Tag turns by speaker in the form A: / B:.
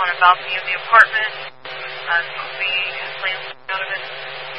A: on a balcony of the apartment. We had plans out of it.